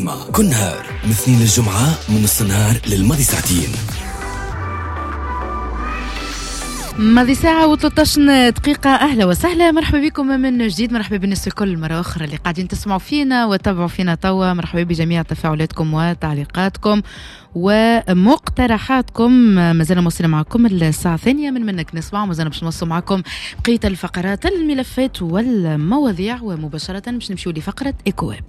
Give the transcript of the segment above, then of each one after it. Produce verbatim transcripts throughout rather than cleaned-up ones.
المنظمة كل نهار من اثنين للجمعة من نص النهار للماضي ساعتين. ماضي ساعة وثلاثة عشر دقيقة. أهلا وسهلا، مرحبا بكم من جديد، مرحبا بالناس الكل مرة أخرى اللي قاعدين تسمعوا فينا وتابعوا فينا توا. مرحبا بجميع تفاعلاتكم وتعليقاتكم ومقترحاتكم. مازال موصلين معكم الساعة الثانية من منك نسمع، ومازال باش نوصل معكم بقية الفقرات الملفات والمواضيع، ومباشرة باش نمشيو لفقرة إيكواب.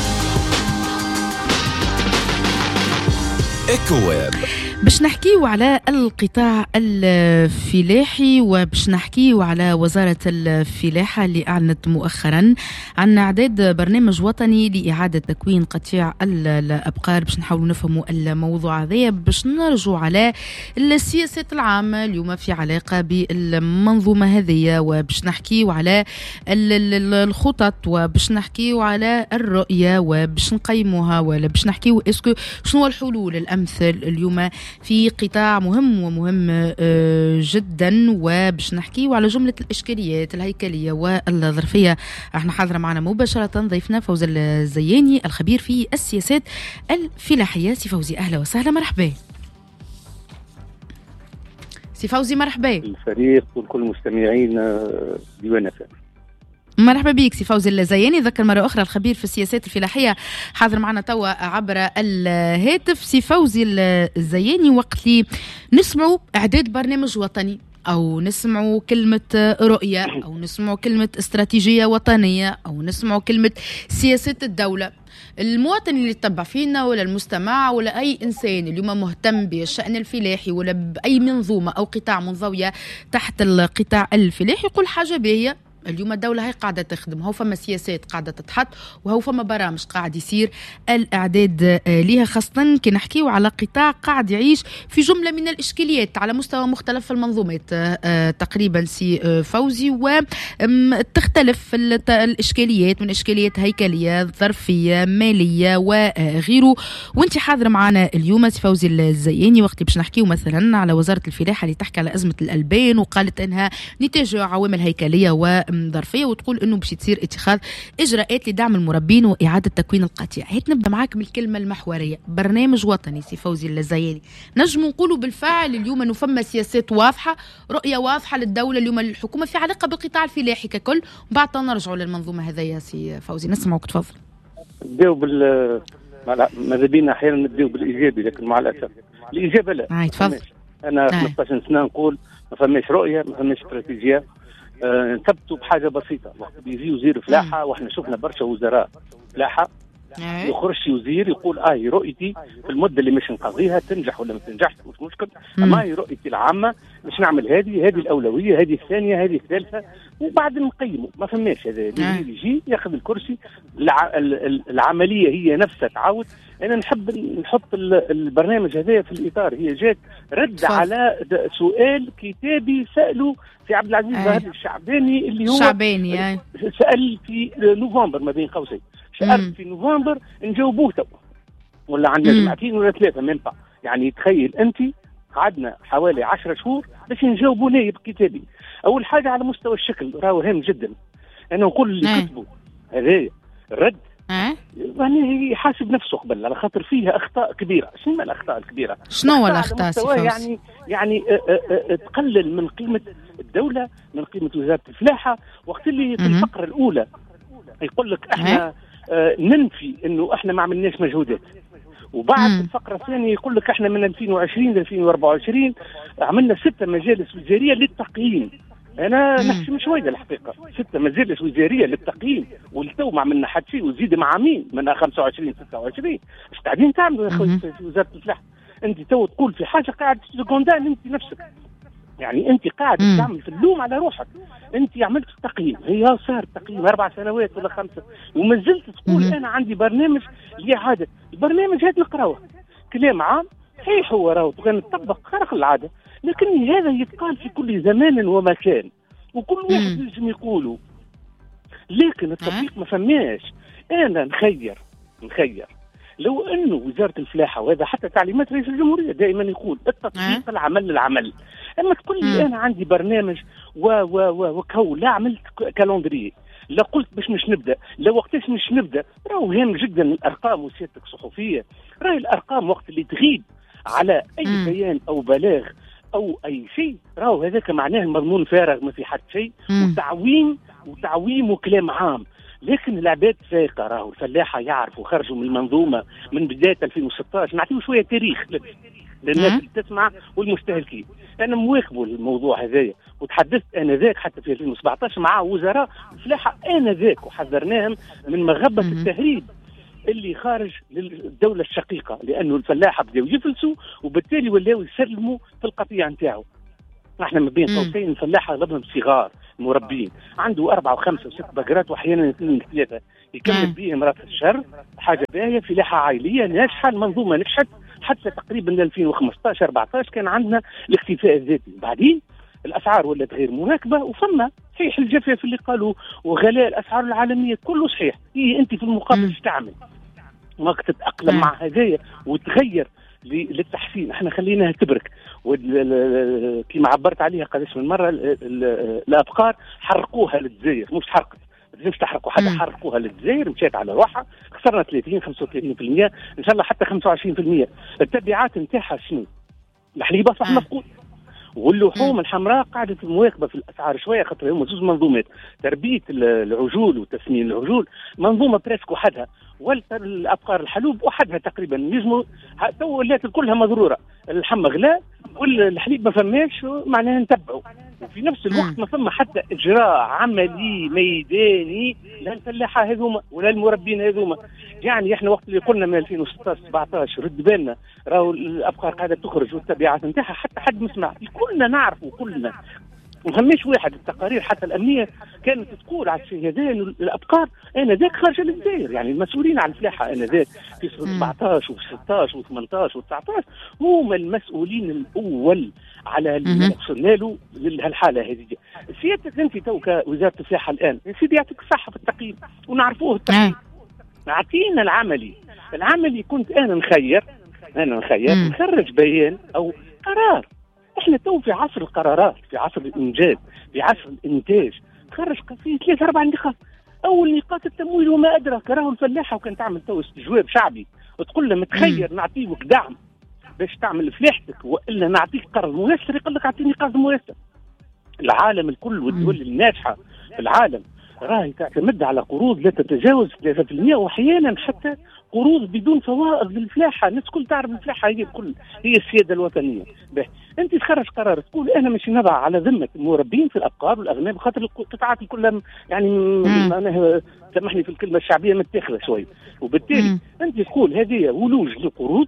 إيكواب باش نحكيو على القطاع الفلاحي، وباش نحكيو على وزارة الفلاحة اللي أعلنت مؤخرا عن إعداد برنامج وطني لإعادة تكوين قطيع الأبقار. باش نحاولوا نفهموا الموضوع هذا، باش نرجعوا على السياسات العامة اليوم في علاقة بالمنظومة هذه، وباش نحكيو على الخطط، وباش نحكيو على الرؤية، وباش نقيموها، ولا باش نحكيو اسكو شنو الحلول الأمثل اليوم في قطاع مهم ومهم جدا. وباش نحكيو على جملة الإشكاليات الهيكلية والظرفية. احنا حاضرة معنا مباشرة ضيفنا فوزي الزياني الخبير في السياسات الفلاحية. سي فوزي أهلا وسهلا، مرحبا. سي فوزي مرحبا. الفريق وكل المستمعين ديوان فهم. مرحبا بك سي فوزي الزياني، ذكر مرة أخرى الخبير في السياسات الفلاحية، حاضر معنا توا عبر الهاتف. سي فوزي الزياني، وقت لي نسمعوا إعداد برنامج وطني، أو نسمعوا كلمة رؤية، أو نسمعوا كلمة استراتيجية وطنية، أو نسمعوا كلمة سياسة الدولة، المواطن اللي يتبع فينا ولا المستمع ولا أي إنسان اليوم مهتم بالشأن الفلاحي ولا بأي منظومة أو قطاع منضوية تحت القطاع الفلاحي يقول حاجة باهية. اليوم الدولة هي قاعدة تخدم، هو فما سياسات قاعدة تتحط، وهو فما برامج قاعد يصير الإعداد ليها، خاصة كي نحكيو على قطاع قاعد يعيش في جملة من الإشكاليات على مستوى مختلف المنظومات تقريبا سي فوزي، وتختلف الإشكاليات من إشكاليات هيكلية، ظرفية، مالية وغيره. وانت حاضر معنا اليوم سي فوزي الزياني وقت باش نحكيو مثلا على وزارة الفلاحة اللي تحكي على أزمة الألبان، وقالت أنها نتاج عوامل هيكلية و ظرفيه، وتقول انه باش تصير اتخاذ اجراءات لدعم المربين واعاده تكوين القطيع. هيك نبدا معاك بالكلمه المحوريه، برنامج وطني. سي فوزي الزياني، نجم نقولوا بالفعل اليوم انه فما سياسات واضحه، رؤيه واضحه للدوله اليوم للحكومه في علاقه بالقطاع الفلاحي ككل، وبعد نرجعوا للمنظومه هذيا. سي فوزي نسمعوك، تفضل. نبداو بال ماذا بينا احيانا نبداو بالايجابي، لكن مع الاسف الاجابه لا. هاي تفضل. انا خمسطاش سنه نقول ما فماش رؤيه، ما فماش استراتيجيه. أه نثبتوا بحاجه بسيطه، وقت بيجي وزير فلاحه، واحنا شفنا برشا وزراء فلاحه يخرج وزير يقول اه رؤيتي في المده اللي مش نقضيها تنجح ولا ما تنجحش مش مشكل، اما هي رؤيتي العامه مش نعمل هذه هذه الاولويه، هذه الثانيه، هذه الثالثه، وبعد نقيمه. ما فماش هذا اللي يجي ياخذ الكرسي. الع... العمليه هي نفسها تعاود. انا نحب نحط البرنامج هذا في الاطار، هي جات رد صح. على سؤال كتابي ساله في عبد العزيز ظاهر الشعباني، اللي هو شعباني سأل في نوفمبر ما بين قوسين، سألت في نوفمبر نجاوبوه تو ولا عندنا جمعتين ولا ثلاثة من بعد. يعني تخيل أنت قعدنا حوالي عشرة شهور باش نجاوبوا ليه بكتابي. أول حاجة على مستوى الشكل راهو هام جدا، أنا نقول اللي كتبوا هذا الرد يعني يحاسب نفسه قبل، على خاطر فيها أخطاء كبيرة. شنو الأخطاء الكبيرة؟ شنو الأخطاء؟ يعني يعني اه اه تقلل من قيمة الدولة، من قيمة وزارة الفلاحة. وقت اللي في الفقرة الأولى يقول لك احنا اه ننفي انه احنا ما عملناش مجهودات، وبعد مم. الفقرة الثانية يقول لك احنا من ألفين وعشرين ل ألفين وأربعة وعشرين عملنا ستة مجالس وزارية للتقييم. انا نحشم شويه الحقيقه، ستة مجالس وزاريه للتقييم، والتو ما عملنا حد شيء، وزيد مع مين من خمسة وعشرين ستة وعشرين. ايش قاعدين تعملوا يا اخوي في وزاره الفلاحه؟ انت تو تقول في حاجه قاعد تكوندان انت نفسك، يعني انت قاعد تعمل في اللوم على روحك. انت عملت التقييم، هي صار تقييم اربع سنوات ولا خمسه، وما زلت تقول انا عندي برنامج لاعاده. البرنامج هذا نقراوه كلام عام صحيح، هو راهو كان يطبق خارق العاده، لكن هذا يتقال في كل زمان ومكان وكل واحد يجم يقوله، لكن التطبيق ما فماش. انا نخير نخير لو انه وزاره الفلاحه، وهذا حتى تعليمات رئيس الجمهوريه دائما يقول التطبيق العمل للعمل. اما تقول لي انا عندي برنامج و و و وكو لا عملت كالندري، لا قلت باش مش نبدا، لا وقتاش مش نبدا. راهو هام جدا الارقام وسيادتك صحفيه، راهي الارقام وقت اللي تغيب على اي م. بيان او بلاغ او اي شيء، راهو هذاك معناه المضمون فارغ ما في حد شيء، وتعويم وتعويم وكلام عام. لكن العباد فايقه، راهو الفلاحه يعرفوا خرجوا من المنظومه من بدايه ألفين وستة عشر. نعطيو شويه تاريخ للناس اللي تسمع والمستهلكين. انا مواكب الموضوع هذايا، وتحدثت انذاك حتى في ألفين وسبعة عشر مع وزراء الفلاحه انذاك، وحذرناهم من مغبه التهريب اللي خارج للدوله الشقيقه، لانه الفلاحه بداوا يفلسوا وبالتالي ولاو يسلموا في القطيع نتاعو. احنا ما بين قوسين الفلاحه اغلبهم صغار مربين، عنده أربعة وخمسة وست بقرات وأحيانا اثنين ثلاثة، يكمل بيهم رأس الشهر. حاجة باهية، فلاحة عائلية ناجحة، المنظومة نجحت حتى تقريبا ألفين وخمسة عشر أربعة عشر كان عندنا الاكتفاء الذاتي. بعدين الأسعار ولات غير مواكبة، وفما صحيح الجفاف اللي قالوا وغلاء الأسعار العالمية كله صحيح. إيه أنت في المقابل ايش تعمل؟ ماك تتأقلم مع هذايا وتغير للتحسين. احنا خليناها تبرك، كما عبرت عليها قداش من مره، الابقار حرقوها للجزائر، مش حرقت مش تحرقوا حدا، حرقوها للجزائر، مشات على روحها، خسرنا ثلاثين خمسة وثلاثين بالمئة ان شاء الله حتى خمسة وعشرين بالمئة. التبعات نتاعها شنو؟ الحليب اصبح مفقود، واللحوم الحمراء قاعدة مواكبة في الأسعار شوية، خاطر هما زوج منظومات، تربية العجول وتسمين العجول منظومة بريسك وحدها، والأبقار الحلوب وحدها تقريبا. نجموا تو ولات كلها مضرورة، اللحم غلا والحليب ما فماش، معناها نتبعوا. وفي نفس الوقت ما فما حتى إجراء عملي ميداني لا الفلاحة هذوما ولا المربين هذوما. يعني احنا وقت اللي قلنا من ألفين وستة عشر سبعة عشر رد بالنا راهو الأبقار قاعدة تخرج والتبعات نتاعها، حتى حد مسمع، كلنا نعرفوا كلنا، مهمش واحد. التقارير حتى الأمنية كانت تقول على الشيء هذا انه الأبقار آنذاك خارجة للجزائر. يعني المسؤولين عن الفلاحة آنذاك في سبعة عشر وفي ستة عشر وفي ثمانية عشر وتسعة عشر هما المسؤولين الأول على اللي وصلنا له لهالحالة هذه. سيادتك أنت تو كوزارة الفلاحة الآن يا سيدي يعطيك الصحة في التقييم، ونعرفوه التقييم. أعطينا العملي، العملي كنت أنا نخير أنا نخير نخرج بيان أو قرار. احنا تو في عصر القرارات، في عصر الانجاز، في عصر الانتاج. تخرج فيه ثلاثة أربع نقاط. أول نقاط التمويل وما أدراك، راهو الفلاحة وكان تعمل تو استجواب شعبي وتقول له متخير نعطيك دعم باش تعمل فلاحتك وإلا نعطيك قرض ميسر، يقول لك أعطيني قرض ميسر. العالم الكل والدول الناجحة في العالم راهي تعتمد على قروض لا تتجاوز ثلاثة بالمئة، وأحيانا حتى قروض بدون فوائد للفلاحة. الناس كل تعرف الفلاحة هي الكل هي السيادة الوطنية. به أنت تخرج قرار تقول أنا مش نضع على ذمة المربين في الأبقار والأغنام، خاطر القطاعات كلها يعني معناها سامحني في الكلمة الشعبية متاخذة شوي، وبالتالي أنت تقول هذه ولوج لقروض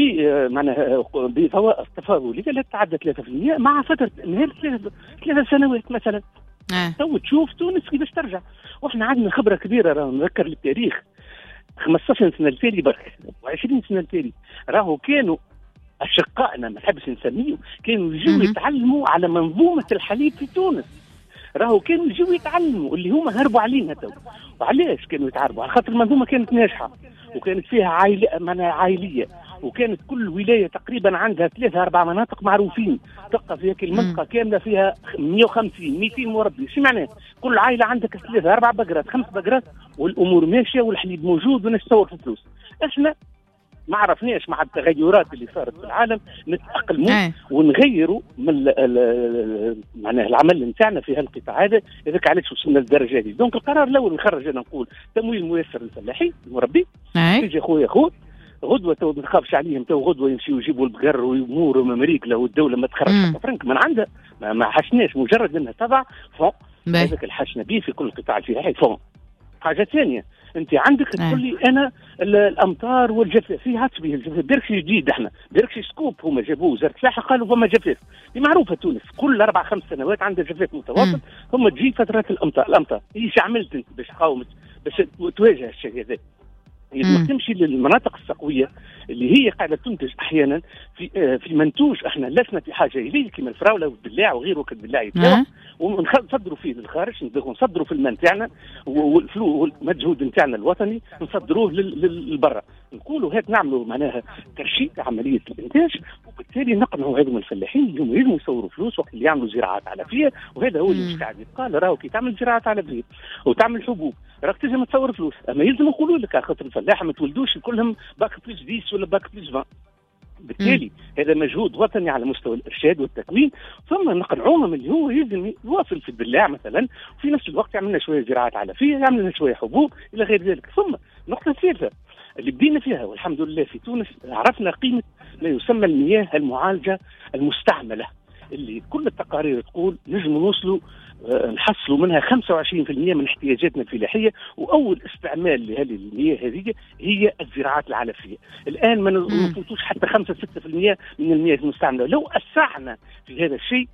معناها بفوائد تفاضلية لا تتعدى ثلاثة بالمئة مع فترة إمهال ثلاث سنوات مثلا. تو تشوف تونس كيفاش ترجع، واحنا عندنا خبرة كبيرة. راه نذكر التاريخ خمسة عشر سنة التالي برك وعشرين سنة التالي، راهو كانوا أشقائنا ما نحبش نسميه كانوا يجوا يتعلموا على منظومة الحليب في تونس. راهو كانوا يجوا يتعلموا اللي هما هربوا علينا تو. وعلاش كانوا يتعربوا؟ على خاطر المنظومة كانت ناجحة وكانت فيها عائلة معناها عائلية، وكانت كل ولاية تقريبا عندها ثلاثة أربع مناطق معروفين. تبقى في هيك المنطقة كاملة فيها مئة وخمسين مئتين مربي. شو معناه؟ كل عائلة عندك ثلاثة أربع بقرات خمس بقرات والأمور ماشية والحليب موجود ونتصور في فلوس. احنا ما عرفناش مع التغيرات اللي صارت في العالم نتأقلموا ونغيروا من معناها العمل نتاعنا في هالقطاع هذا. هذاك علاش وصلنا للدرجه هذه. دونك القرار الاول نخرج انا نقول تمويل ميسر للفلاحين المربي. يجي خويا خو غدوه تو ما نخافش عليهم، تو غدوه يمشيوا يجيبوا البقر ويموروا من امريكا لو الدوله ما تخرج حتى فرنك من عندها، ما, ما حشناش مجرد انها تضع فون. هذاك الحشنا به في كل القطاع الفلاحي فون. حاجه ثانيه انت عندك تقول لي انا الامطار والجفاف في عادش به الجفاف بيركشي جديد. احنا بيركشي سكوب هما جابوه وزاره الفلاحه قالوا فما جفاف. دي معروفه تونس كل اربع خمس سنوات عندها جفاف متواصل. هم تجي فترات الامطار. الامطار ايش عملت انت باش تقاوم باش تواجه الشيء هذا؟ لازم تمشي للمناطق السقويه اللي هي قاعده تنتج احيانا في في منتوج احنا لسنا في حاجه اليه كما الفراوله والدلاع وغيره كالدلاع يتباع ونصدروا فيه للخارج، نصدروا في المال نتاعنا والمجهود نتاعنا الوطني نصدروه للبرا. نقولوا هات نعملوا معناها ترشيد عمليه الانتاج، وبالتالي نقنعوا هذوما الفلاحين اليوم يلزموا يصوروا فلوس وقت اللي يعملوا زراعات علفيه، وهذا هو اللي مش قاعد يتقال. راهو كي تعمل زراعات علفيه وتعمل حبوب راك تلزم تصور فلوس، اما يلزم يقولوا لك على خاطر الفلاحه ما تولدوش كلهم باك بليس ديس ولا باك بليس عشرين. بالتالي مم. هذا مجهود وطني على مستوى الارشاد والتكوين، ثم نقنعوهم اللي هو يلزم يواصل في الدلاع مثلا، وفي نفس الوقت يعمل لنا شويه زراعات علفيه، يعمل لنا شويه حبوب الى غير ذلك. ثم النقطه الثالثه اللي بدينا فيها والحمد لله في تونس، عرفنا قيمه ما يسمى المياه المعالجه المستعمله، اللي كل التقارير تقول نجم نوصلوا نحصلوا منها خمسة وعشرين بالمئة من احتياجاتنا الفلاحيه، واول استعمال لهذه المياه هذه هي الزراعات العلفيه. الان ما نفوتوش حتى خمسة ستة بالمئة من المياه المستعمله. لو اسعنا في هذا الشيء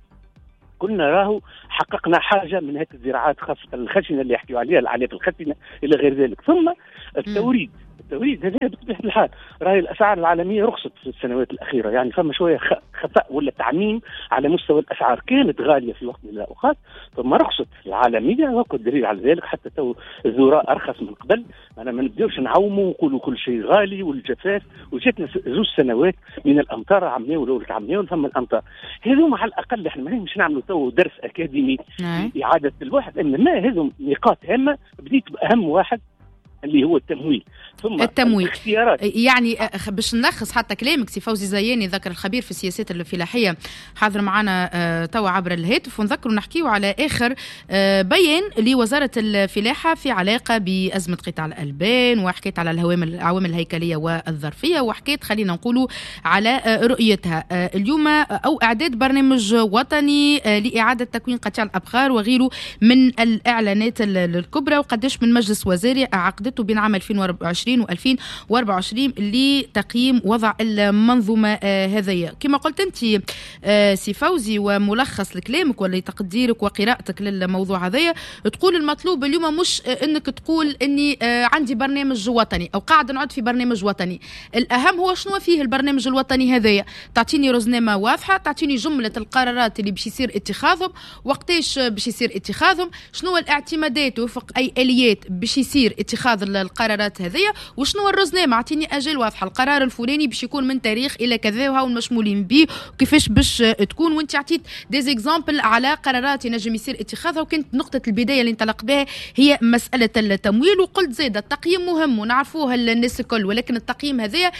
كنا راهو حققنا حاجه من هذه الزراعات، خاصه الخشنه اللي يحكيوا عليها، العلاف الخشنه الى غير ذلك. ثم التوريد التوريد هذا بطبيعه الحال راهي الاسعار العالميه رخصت في السنوات الاخيره، يعني فما شويه خفاء ولا تعميم على مستوى الاسعار، كانت غاليه في وقت من الاوقات ثم رخصت العالميه، وكل دليل على ذلك حتى تو الذراء ارخص من قبل. انا ما نبداوش نعوموا ونقولوا كل شيء غالي والجفاف، وجاتنا زوج سنوات من الامطار عمناول ولولة عمناول ثم الامطار هذوما على الاقل احنا مش نعملوا تو درس اكاديمي اعاده الواحد، انما هذو نقاط هامه. بديت باهم واحد اللي هو التمويل، ثم التمويل الاختيارات. يعني باش نلخص حتى كلامك سي فوزي زياني ذكر الخبير في السياسات الفلاحيه حاضر معنا توا عبر الهاتف، ونذكر نحكيو على اخر بيان لوزاره الفلاحه في علاقه بازمه قطاع الالبان، وحكيت على العوامل الهيكليه والظرفيه، وحكيت خلينا نقولوا على رؤيتها اليوم او اعداد برنامج وطني لاعاده تكوين قطاع الابقار وغيره من الاعلانات الكبرى، وقداش من مجلس وزاري عقد بين عام ألفين وأربعة وعشرين وألفين وأربعة وعشرين لتقييم وضع المنظومة هذية. كما قلت أنت سي فوزي وملخص لكلامك ولا تقديرك وقراءتك للموضوع هذايا، تقول المطلوب اليوم مش أنك تقول أني عندي برنامج وطني أو قاعد نعد في برنامج وطني، الأهم هو شنو فيه البرنامج الوطني هذايا. تعطيني رزنامة واضحة، تعطيني جملة القرارات اللي باش يصير اتخاذهم، وقتاش باش يصير اتخاذهم، شنو الاعتمادات وفق أي آليات باش يصير اتخاذ القرارات هذه، وشنو الرزنامه. اعطيني اجل واضحه، القرار الفلاني باش يكون من تاريخ الى كذا وهاو المشمولين به وكيفاش باش تكون. وانت عطيت ديزيكزامبل على قرارات ينجم يصير اتخاذها، وكانت نقطه البدايه اللي انطلق بها هي مساله التمويل. وقلت زيد التقييم مهم ونعرفوها الناس الكل، ولكن التقييم هذايا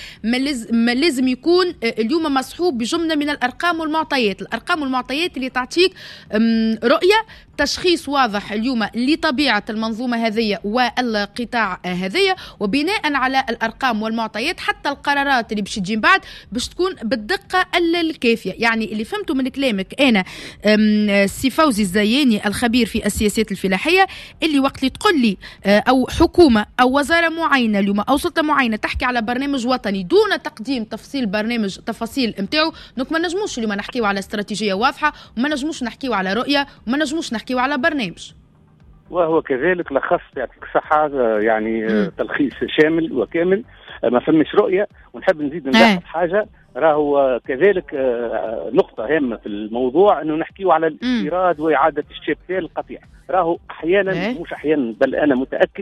ما لازم يكون اليوم مصحوب بجمله من الارقام والمعطيات، الارقام والمعطيات اللي تعطيك رؤيه تشخيص واضح اليوم لطبيعه المنظومه هذه والقطاع هذية، وبناء على الأرقام والمعطيات حتى القرارات اللي باش تجي بعد باش تكون بالدقة الكافية. يعني اللي فهمته من كلامك أنا سي فوزي الزياني الخبير في السياسات الفلاحية، اللي وقت اللي تقول لي أو حكومة أو وزارة معينة اليوم أو سلطة معينة تحكي على برنامج وطني دون تقديم تفصيل برنامج تفاصيل متاعه، دونك ما نجموش اليوم نحكيو على استراتيجية واضحة، وما نجموش نحكيو على رؤية، وما نجموش نحكيو على برنامج. وهو كذلك لخصت يعطيك الصحة يعني مم. تلخيص شامل وكامل، ما فمش رؤية. ونحب نزيد نضيف حاجة، راهو كذلك نقطة هامة في الموضوع انه نحكيو على الاستيراد واعادة الشبكة القطيع. راهو احيانا مش احيانا بل انا متأكد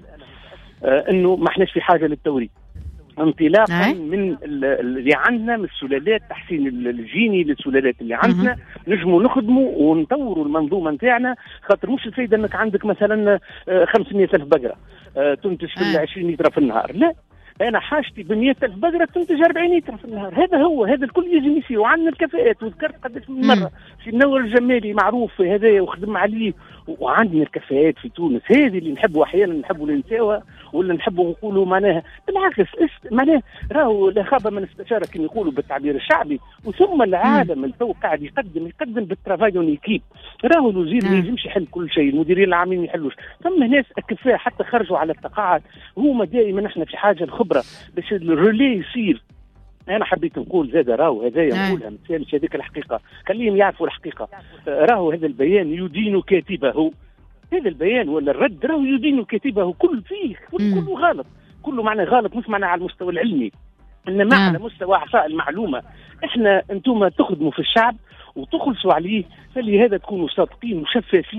انه ما احناش في حاجة للتوريد، انطلاقا من اللي عندنا من السلالات، تحسين الجيني للسلالات اللي عندنا، نجموا نخدموا ونطوروا المنظومه نتاعنا. خاطر مش الفايده انك عندك مثلا خمسمائة ألف بقره تنتج في عشرين لتر في النهار، لا، انا حاجتي ب مئة ألف بقره تنتج أربعين لتر في النهار. هذا هو هذا الكل يجي يصير. وعندنا الكفاءات، وذكرت قداش من مره في منور الجمالي معروف هذايا وخدم عليه، وعندنا الكفاءات في تونس هذه اللي نحبوا احيانا نحبوا ننساوها ولا نحبوا نقولوا معناها بالعكس معناها راهو لا خاب من استشاره كما يقولوا بالتعبير الشعبي. وثم العالم التو قاعد يقدم يقدم بالترافايون ايكيب، راهو الوزير ما ينجمش يحل كل شيء، المديرين العامين ما يحلوش، ثم ناس اكفاء حتى خرجوا على التقاعد. هما دائما احنا في حاجه الخبره باش الريلي يصير. انا حبيت نقول زاد راهو هذايا نقولها مثال هذيك الحقيقه، خليهم يعرفوا الحقيقه. راهو هذا البيان يدين كاتبه، هذا البيان ولا الرد راهو يدين كاتبه، كل فيه كل كله غلط، كله معنى غلط، مش معنى على المستوى العلمي انما على مستوى اعطاء المعلومه. احنا انتم تخدموا في الشعب وتخلصوا عليه، فلهذا تكونوا صادقين وشفافين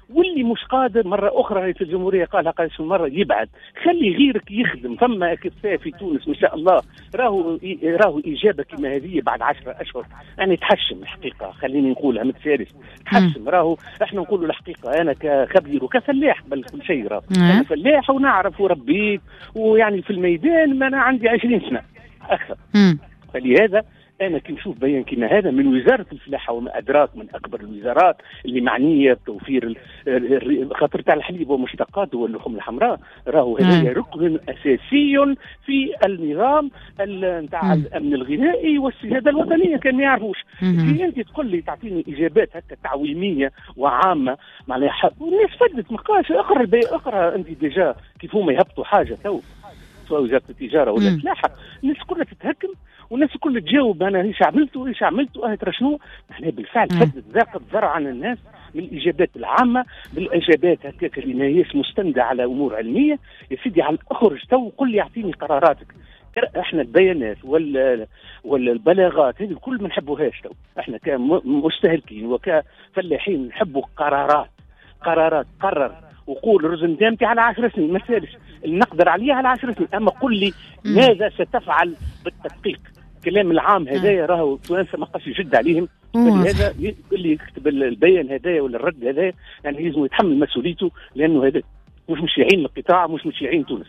واللي مش قادر مرة أخرى رئيس الجمهورية قالها قال شو مرة يبعد، خلي غيرك يخدم. ثم أكفاء في تونس ما شاء الله، راهو راهو إجابة كما هذه بعد عشرة أشهر يعني تحشم الحقيقة، خليني نقولها متسارس تحشم. راهو احنا نقولوا الحقيقة، أنا كخبير وكفلاح بل كل شيء، راهو أنا فلاح ونعرف وربيت ويعني في الميدان ما أنا عندي عشرين سنة أكثر. فلهذا أنا كي نشوف بيان كما هذا من وزارة الفلاحة وما أدراك من أكبر الوزارات اللي معنية بتوفير خاطر تاع الحليب ومشتقاته واللحوم الحمراء، راهو هذا ركن أساسي في النظام نتاع الأمن الغذائي والسيادة الوطنية. كان ما يعرفوش. في أنت تقول لي تعطيني إجابات هكا تعويمية وعامة معناها والناس فدت مقاش. اقرأ البيان، اقرأ أنت ديجا كيف هم يهبطوا حاجة تو سواء وزارة التجارة ولا الفلاحة، الناس كلها تتهكم والناس كلها تجاوب أنا إيش عملتوا إيش عملتوا أنا ترى شنو. احنا بالفعل فدت ذاقت ذرع عن الناس من الإجابات العامة، بالإجابات هكاك اللي ما هيش مستندة على أمور علمية. يا سيدي على أخرج تو قل لي أعطيني قراراتك. احنا البيانات ولا ولا البلاغات هذه الكل ما نحبوهاش تو. احنا كمستهلكين وكفلاحين نحبوا قرارات. قرارات قرر وقول رزنتامتي على عشر سنين ما سالش نقدر عليها على عشر سنين، اما قل لي ماذا ستفعل بالتدقيق. الكلام العام هذايا راهو توانسه ما قاش يجد عليهم. فلهذا اللي يكتب البيان هذايا ولا الرد هذايا يعني لازم يتحمل مسؤوليته، لانه هذا مش مش يعين القطاع، مش مش يعين تونس.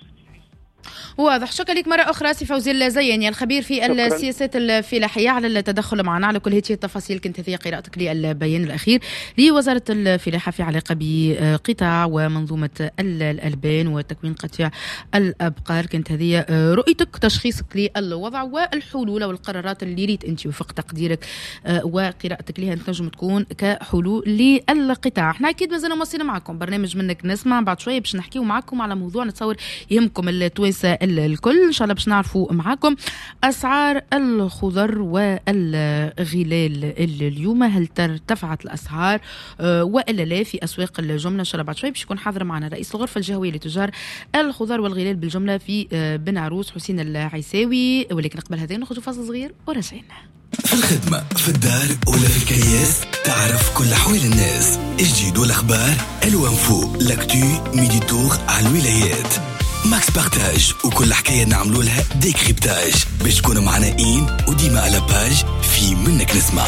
واضح. شكرا لك مرة أخرى سي فوزي الزياني الخبير في شكرا. السياسات الفلاحية على التدخل معنا على كل هذه التفاصيل. كنت هذه قراءتك للبيان الأخير لوزارة الفلاحة في علاقة بقطاع ومنظومة الألبان وتكوين قطيع الأبقار. كنت هذه رؤيتك تشخيصك للوضع والحلول والقرارات اللي ريت أنت وفق تقديرك وقراءتك لها تنجم تكون كحلول للقطاع. احنا أكيد مازلنا مواصلين معكم برنامج منك نسمع. بعد شوية باش نحكيو معكم على موضوع نتصور يهمكم التوانسة الكل ان شاء الله. باش نعرفوا معاكم اسعار الخضر والغلال اليوم، هل ارتفعت الاسعار والا لا في اسواق الجمله؟ ان شاء الله بعد شوي باش يكون حاضر معنا رئيس الغرفه الجهويه لتجار الخضر والغلال بالجمله في بن عروس حسين العيساوي. ولكن قبل هذا نخرجوا فاصل صغير وراجعين. في الخدمة، في الدار ولا في الكرياس، تعرف كل أحوال الناس، الجديد والأخبار، الوانفو، لاكتو، ميدي تور على الولايات. ماكس بارتاج وكل حكاية نعملوا لها ديكريبتاج باش تكونوا معنا إين وديما على باج في منك نسمع.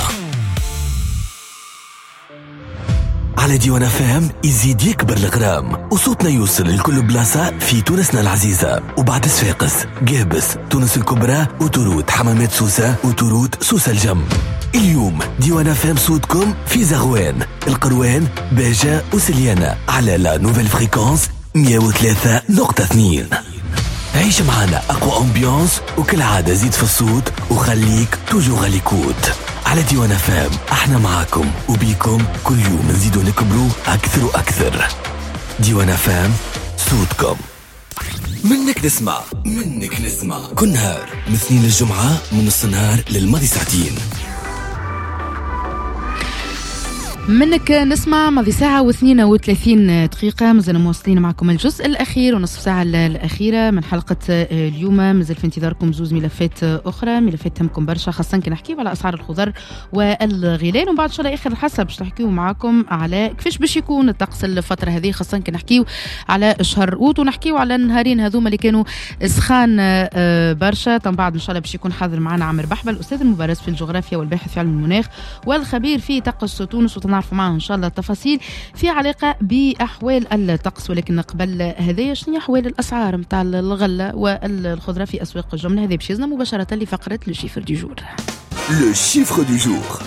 على ديوانا فام يزيد يكبر الغرام وصوتنا يوصل لكل بلاصة في تونسنا العزيزة وبعد صفاقس، قابس، تونس الكبرى وتروت حمامات سوسة وتروت سوسة الجم. اليوم ديوانا فام صوتكم في زغوان، القروان، باجة وسليانة على لا نوفيل فريكونس مية وثلاثة نقطة اثنين. عيش معنا أقوى أمبيانس وكل عادة زيد في الصوت وخليك توجو غاليكوت. على ديوانا فام احنا معاكم وبيكم كل يوم نزيدو نكبروا أكثر وأكثر. ديوانا فام صوتكم. منك نسمع، منك نسمع كل نهار من اثنين للجمعة من نص النهار للماضي ساعتين. منك نسمع ماضي ساعة واثنين وثلاثين دقيقة. مازال مواصلين معكم الجزء الأخير ونصف ساعة الأخيرة من حلقة اليوم. مازال في انتظاركم زوز ملفات أخرى، ملفات تهمكم برشا، خاصة كي نحكيو على أسعار الخضر والغلال. وبعد شوية آخر الحلقة باش نحكيو معكم على كيفاش باش يكون الطقس الفترة هذه، خاصة كي نحكيو على شهر أوت ونحكيو على النهارين هذوما اللي كانوا سخان برشا. من بعد إن شاء الله باش يكون حاضر معنا عامر بحبة الأستاذ المبرز في الجغرافيا والباحث في علم المناخ والخبير في طقس تونس، وتنعرفوا معه إن شاء الله التفاصيل في علاقة بأحوال الطقس. ولكن قبل هذا شنو أحوال الأسعار متاع الغلة والخضرة في أسواق الجملة؟ هذا باش يزنا مباشرة لفقرة لو شيفر دو جور. لو شيفر دو جور.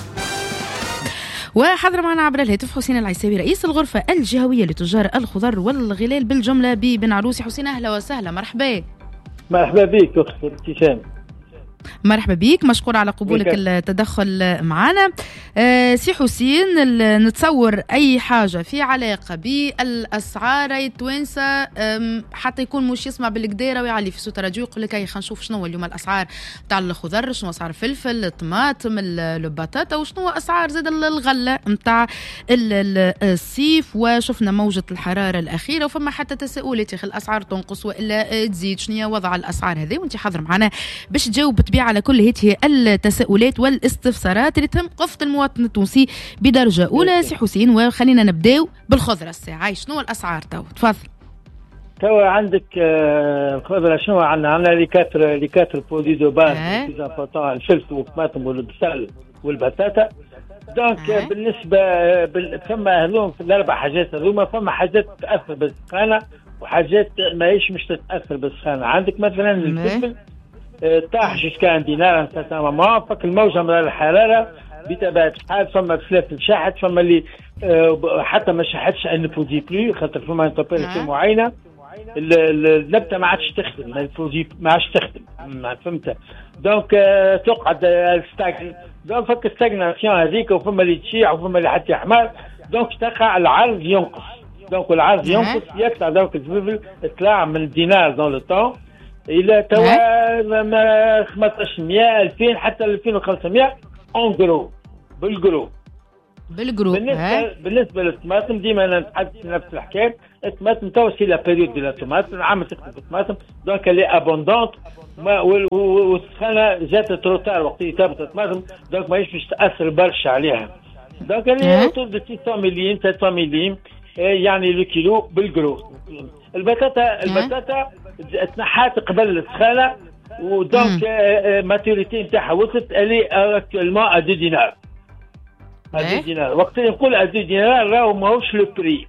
وحضر معنا عبر الهاتف حسين العيساوي رئيس الغرفة الجهوية لتجار الخضر والغلال بالجملة ببن عروس. حسين أهلا وسهلا. مرحبا. مرحبا بك أختي ابتسام. مرحبا بك، مشكور على قبولك التدخل معنا. آه سي حسين، نتصور أي حاجة في علاقة بالأسعار التوانسة حتى يكون مش يسمع بالقديرة ويعلي في صوت الراديو يقول لك أي خلينا نشوف شنو اليوم الأسعار بتاع الخضر، شنو أسعار الفلفل، الطماطم، البطاطا، وشنو أسعار زاد الغلة متاع الصيف. وشفنا موجة الحرارة الأخيرة وفما حتى تساؤلات يا أخي الأسعار تنقص وإلا تزيد، شنو وضع الأسعار هذه؟ وأنت حاضر معنا باش تجاوب بالطبيعة على كل هذه التساؤلات والاستفسارات اللي تهم قفة المواطن التونسي بدرجة أولى. سي حسين، وخلينا نبداو بالخضرة الساعة. شنو الأسعار تو؟ تفضل. توا عندك الخضرة شنو عندنا؟ عندنا لي كاتر لي كاتر برودوي دو باز لي امبورطون، الفلفل والطماطم والبصل والبطاطا. دونك آه. بالنسبه بال... فما هذوم في الاربع حاجات هذوما، فما حاجات تاثر بالسخانه وحاجات ماهيش مش تتاثر بالسخانه. عندك مثلا الفلفل طاح جوسكا ان دينار ان فك الموجه من الحراره بطبيعه الحال. فما فلافل شاحت، فما اللي حتى ما شحتش ان بودي بلو خاطر فما تمبيراتور معينه النبته ما عادش تخدم، البرودوي ما عادش تخدم، فهمت؟ دونك تقعد الستاغن، دونك فك الستاغناسيون هذيك، وفما اللي تشيع وفما اللي حتى حمار. دونك تقع العرض ينقص، دونك العرض ينقص يطلع. دونك الفلفل طلع من دينار دون لو طون الى توا خمسطاش مية ألفين حتى ألفين وخمسمية اون جرو بالجرو بالجرو. بالنسبه بالنسبه للطماطم ديما نتحدث نفس الحكايه. الطماطم توا سي لا بيريود دو لا طماطم، العام تخدم الطماطم، دونك اللي ابوندونت والسخانه جات تروتار وقت اللي تهبط الطماطم، دونك ماهيش باش تاثر برشا عليها. دونك اللي طول ستمية مليم سبعمية مليم يعني لو كيلو بالجرو. البطاطا البطاطا تنحات قبل السخانه، ودونك ماتوريتي نتاعها وصلت الي اكتوالمون ا دو دينار. ا دينار وقت اللي نقول ا دو دينار راهو ماهوش لو بري،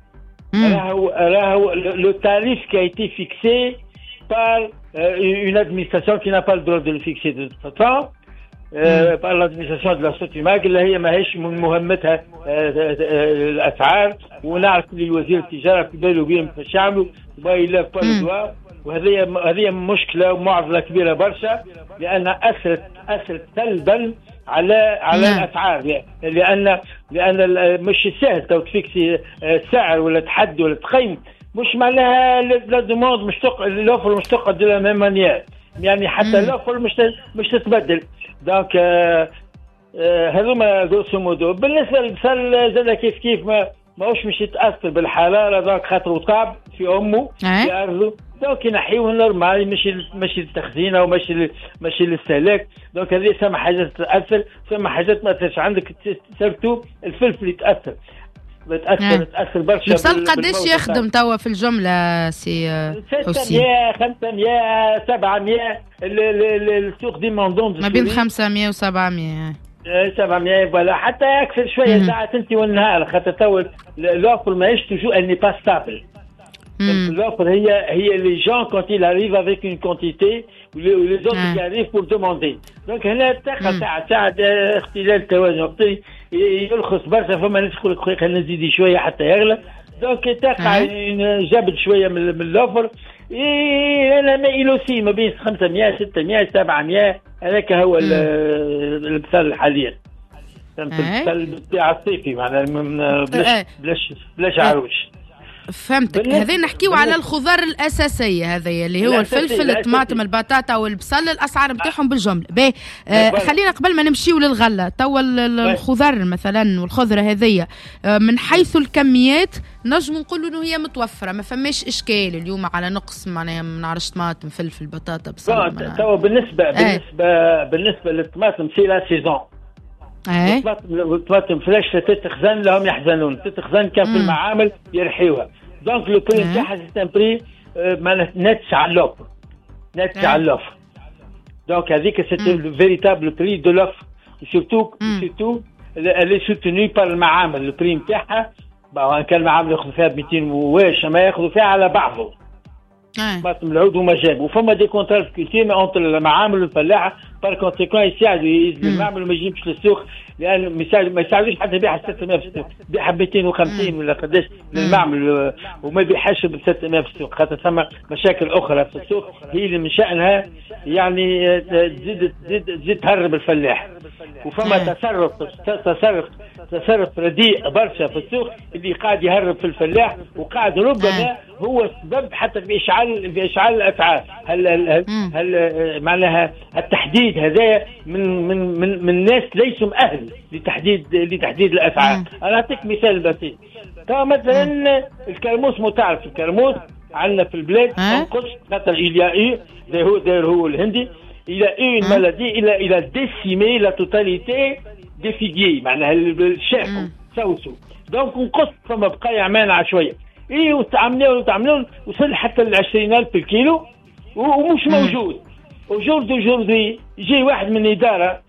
راهو راهو لو تاريف كي ايتي فيكسي par euh, une administration qui n'a pas le droit de le fixer de toute façon euh, par l'administration de la Sotimac اللي هي ماهيش من مهمتها الاسعار. ونعرف اللي وزير التجاره في باله بهم باش يعملوا بايلا بالدوا، وهذه هذه مشكله ومعضله كبيره برشا، لان اثرت اثرت سلبا على على نعم. الاسعار، لان لان مش سهل تو تفيكسي سعر ولا تحدي ولا تقيم، مش معناها لا دوموند مش تق... الاوفر مش تقعد دو لا ميم مانيير، يعني حتى الاوفر مش ت... مش تتبدل. دونك آه آه هذوما غروسو مودو. بالنسبه للبصل زاد كيف كيف ما ماهوش مش يتاثر بالحراره، دونك خاطر طاب في امه في ارضه، دونك ينحيوه نورمال، ماشي ماشي للتخزين او ماشي ماشي للسلاك. دونك هذه ثم حاجات تاثر، ثم حاجات ما تاثرش. عندك سيرتو الفلفل يتاثر بتاثر تاثر برشا. البصل قداش يخدم توا في الجمله سي حسين؟ ستمية خمسمية سبعمية السوق دي موندون ما بين خمسمية وسبعمية سبعمية ولا حتى اكثر شويه ساعات انت والنهار، خاطر تو لوفر ماهيش توجو اني با ستابل. L'offre هي هي les gens quand ils arrivent avec une quantité ou les, les autres qui arrivent pour demander. Donc هنا تقع ساعة ساعة اختلال التوازن وقتي يرخص برشا، فما ناس يقول لك خلينا نزيد شوية حتى يغلى. دونك تقع جبد شوية من اللوفر. أنا مائل أوسي ما بين خمسمية ستمية سبعمية، هذاك هو البصل حاليا. البصل بتاع الصيفي معناها بلاش بلاش بلاش عروش. فهمتك. هذا نحكيو على الخضار الاساسيه هذه اللي هو الفلفل الطماطم البطاطا والبصل، الاسعار نتاعهم بالجمله. باهي آه خلينا قبل ما نمشيو للغله توا الخضار مثلا والخضره هذه آه من حيث الكميات نجم نقولوا انه هي متوفره، ما فماش اشكال اليوم على نقص معناها ما نعرفش طماطم فلفل بطاطا بصل. توا بالنسبه بالنسبه آه. بالنسبه للطماطم سي لا سيزون. اي الطماطم فلاش تتخزن لهم يحزنون، تتخزن كان في المعامل يرحيوها. دونك لو بري نتاعها سي ان بري معناتها ناتج على اللوفر، ناتج على اللوفر. دونك هذيك سي لو فيريتابل بري دو لوفر، سورتو سورتو اللي سوتوني بار المعامل. لو بري نتاعها كان المعامل ياخذوا فيها ب مئتين واش ما ياخذوا فيها على بعضه طماطم العود وما جاب. وفما دي كونترال في كولتير ما اونتر المعامل والفلاحه بار كونسيكون يساعدوا يزيدوا المعمل وما يجيبش للسوق، لان ما يساعدوش حتى يبيعها ستمية في السوق، يبيعها ب مئتين وخمسين ولا قداش للمعمل وما يبيعهاش ب ستمية في السوق، خاطر ثم مشاكل اخرى في السوق هي اللي من شانها يعني تزيد تزيد تزيد تهرب الفلاح. وفما تصرف تصرف تصرف رديء برشا في السوق اللي قاعد يهرب في الفلاح، وقاعد ربما هو السبب حتى في اشعال في اشعال الاسعار. هل هل, هل معناها التحديد هذا من من من من ناس ليسوا اهل لتحديد لتحديد الاسعار. انا اعطيك مثال بسيط. ترى مثلا الكرموس، متعرف الكرموس عندنا في البلاد انقص خاطر اليائي اللي هو داير هو الهندي il a eu une maladie, il a, il a décimé la totalité des figuiers معناها الشاف سوسو دونك نقص فما بقايا مانعة شوية ايه وتعملوا وتعملوا وصل حتى العشرين ألف في الكيلو ومش موجود. وجوردي جوردي يجي واحد من إدارة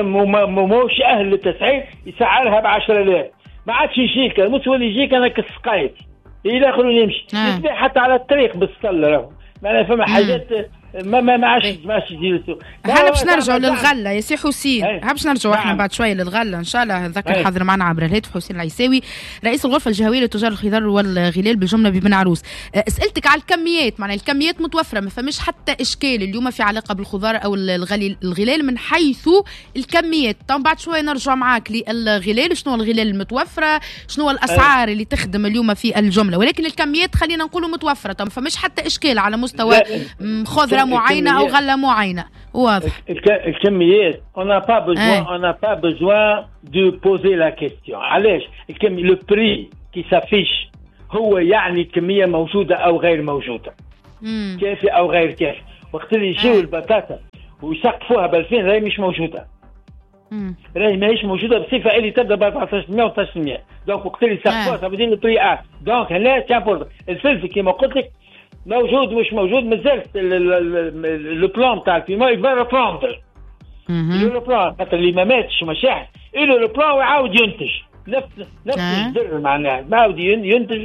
موش أهل للتسعير يسعرها بعشرة آلاف ما عادش يجيك مش ولي يجيك أنا كسقايت إلى آخره يمشي يتباع حتى على الطريق بالصلة راهو معناها فما حاجات ما ما ما عادش ما عادش يديروا السوق. احنا باش نرجعوا للغله يا سي حسين باش نرجعوا احنا بعد شويه للغله ان شاء الله. ذكر حاضر معنا عبر الهاتف حسين العيساوي رئيس الغرفه الجهويه لتجار الخضار والغلال بالجمله ببن عروس. سالتك على الكميات معناها الكميات متوفره ما فماش حتى اشكال اليوم في علاقه بالخضار او الغلال من حيث الكميات. طبعا بعد شويه نرجع معاك للغلال شنو الغلال المتوفره شنو الاسعار اللي تخدم اليوم في الجمله ولكن الكميات خلينا نقولوا متوفره. طبعا ما فماش حتى اشكال على مستوى خضره معينه او غله معينه واضح. الكميات on n'a pas besoin on n'a pas besoin de poser la question. علاش الكمية le prix qui s'affiche هو يعني كمية موجودة أو غير موجودة كافي أو غير كافي. وقت اللي يجيو البطاطا ويسقفوها بالفين راهي مش موجودة راهي ماهيش موجودة بصفة اللي تبدأ ب أربعطاش بالمئة و ثلاثة بالمئة دونك وقت اللي يسقفوها تبدين البري أعلى. دونك هنا تيامبورت الفلفل كيما قلت لك موجود مش موجود مازال لو بلان تاع الفيما يبقى ريبروندر لو بلان خاطر اللي ما ماتش ما شاح له لو بلان ويعاود ينتج نفس نفس الزر معناها يعاود ينتج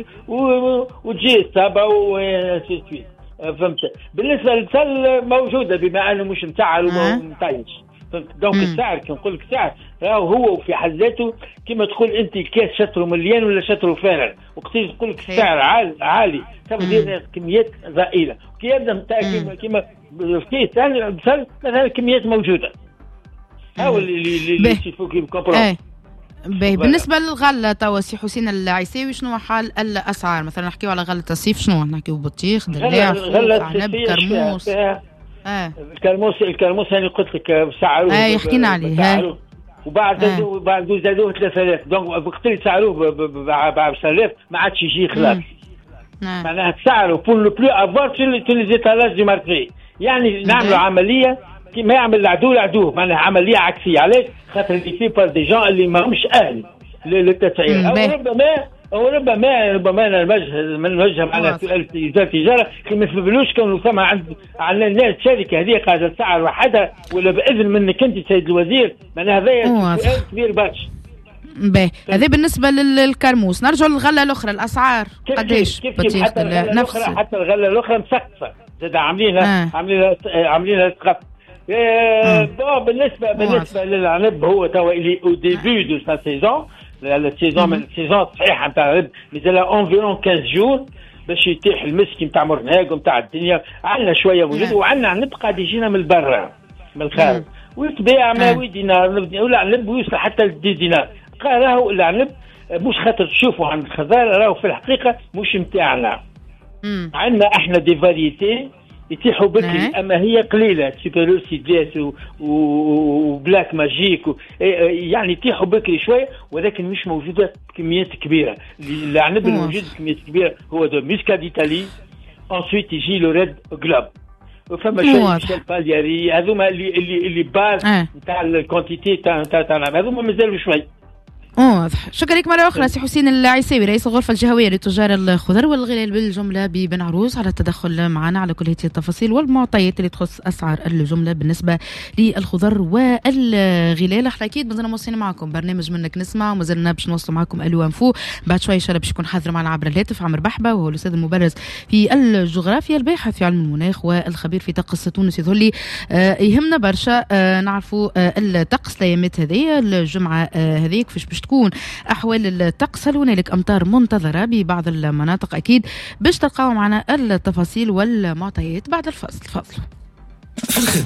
وتجي الصابه وسيتوي فهمت. بالنسبه للسل موجوده بما انه مش متعل ومطيش دونك السعر كي نقول لك سعر راهو هو في حد ذاته كما تقول انت الكاس شطره مليان ولا شطره فارغ وقت تقول لك السعر عالي عالي تبدا كميات ضئيله كي يبدا كما كما في ثاني مثلا كميات موجوده هاو اللي اللي يشوفوا كيف كومبرون. بالنسبه للغله توا سي حسين العيساوي شنو حال الاسعار مثلا نحكيو على غله الصيف شنو نحكيو بطيخ دلاع عنب كرموس اه الكرموس الكرموس انا قلت لك سعروه اي حكينا عليه وبعد زادوه بعد زادوه ثلاثة آلاف دونك وقت اللي سعروه ب عشرة آلاف ما عادش يجي خلاص معناها تسعروا بور لو بلو افوار في لي زيتالاج دي ماركي يعني نعملوا عمليه كيما يعمل العدو العدو معناها عمليه عكسيه. علاش خاطر اللي في بار دي جون اللي ماهمش اهل للتسعير او ربما او ربما ربما انا نوجه من وجه معناها وزاره التجاره ما يفهملوش كانوا ثم عند على الناس الشركه هذه قاعده تسعر وحدها ولا باذن منك انت سيد الوزير معناها هذا سؤال كبير برشا. باهي هذا بالنسبه للكرموس. نرجع للغله الاخرى الاسعار قداش بطيخ نفس حتى الغله الاخرى مسقفه زاد عاملينها آه. عاملينها عاملينها سقف. بون بالنسبه بالنسبه للعنب هو توا اللي او ديبي دو سا سيزون السيزون من السيزون صحيحه نتاع العنب مازال انفيرون خمسة جور باش يتيح المسكي نتاع مرناق ونتاع الدنيا. عندنا شويه موجود وعندنا عنب قاعد يجينا من برا من الخارج ويتباع ماوي دينار ولا عنب ويوصل حتى ل عشرة دينار. قال راهو العنب مش خاطر تشوفوا عند الخضار راهو في الحقيقه مش نتاعنا. عندنا احنا دي فاريتي يتيحوا بكري اما هي قليله سوبر سيديس وبلاك ماجيك يعني يتيحوا بكري شويه ولكن مش موجوده بكميات كبيره. العنب الموجود بكميات كبيره هو دو ميسكا ديتالي انسويت يجي لو ريد جلوب وفما شويه ميشيل بالياري هذوما اللي اللي اللي باز نتاع الكونتيتي تاع تاع هذوما مازالوا شويه. واضح. شكرا لك مرة أخرى سي حسين العيساوي رئيس الغرفة الجهوية لتجار الخضر والغلال بالجملة ببن عروس على التدخل معنا على كل هذه التفاصيل والمعطيات اللي تخص أسعار الجملة بالنسبة للخضر والغلال. احنا أكيد مازلنا موصلين معكم برنامج منك نسمع ومازلنا باش نوصل معكم ألو أنفو بعد شوي إن شاء الله باش يكون حاضر معنا عبر الهاتف عمر بحبة وهو الأستاذ المبرز في الجغرافيا الباحث في علم المناخ والخبير في طقس تونس يظهر لي آه يهمنا برشا آه نعرفوا آه الطقس الأيامات هذه الجمعة آه هذيك فاش باش تكون أحوال الطقس. هل هنالك أمطار منتظرة ببعض المناطق أكيد باش تلقاو معنا التفاصيل والمعطيات بعد الفاصل. فاصل